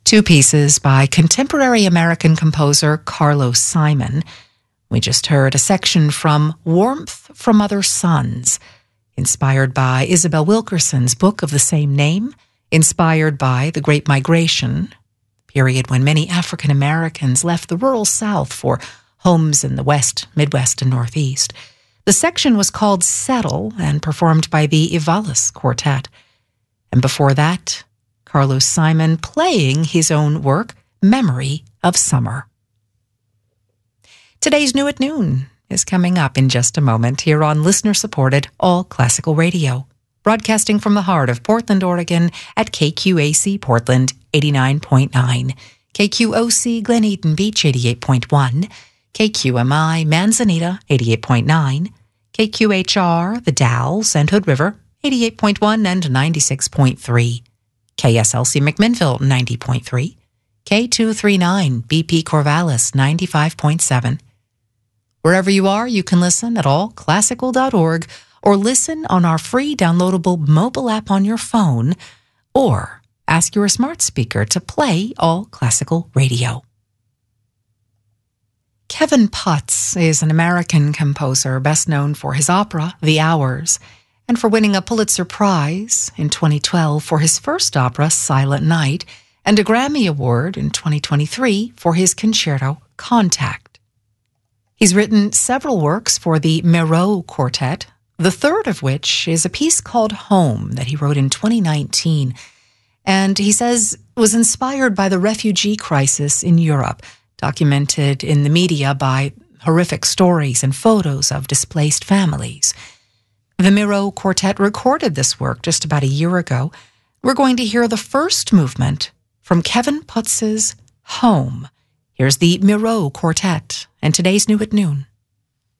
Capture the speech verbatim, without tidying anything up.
Two pieces by contemporary American composer Carlos Simon. We just heard a section from Warmth from Other Suns, inspired by Isabel Wilkerson's book of the same name, inspired by the Great Migration, period when many African Americans left the rural South for homes in the West, Midwest, and Northeast. The section was called Settle and performed by the Ivalis Quartet. And before that, Carlos Simon playing his own work, Memory of Summer. Today's New at Noon is coming up in just a moment here on listener-supported All Classical Radio, broadcasting from the heart of Portland, Oregon at K Q A C Portland eighty-nine point nine, K Q O C Glen Eden Beach eighty-eight point one, K Q M I Manzanita eighty-eight point nine, K Q H R The Dalles and Hood River eighty-eight point one and ninety-six point three, K S L C McMinnville ninety point three, K two thirty-nine B P Corvallis ninety-five point seven. Wherever you are, you can listen at all classical dot org or listen on our free downloadable mobile app on your phone, or ask your smart speaker to play All Classical Radio. Kevin Putz is an American composer best known for his opera, The Hours, and for winning a Pulitzer Prize in twenty twelve for his first opera, Silent Night, and a Grammy Award in twenty twenty-three for his concerto, Contact. He's written several works for the Miro Quartet, the third of which is a piece called Home that he wrote in twenty nineteen, and he says was inspired by the refugee crisis in Europe, documented in the media by horrific stories and photos of displaced families. The Miro Quartet recorded this work just about a year ago. We're going to hear the first movement from Kevin Putz's Home. Here's the Miro Quartet and today's New at Noon.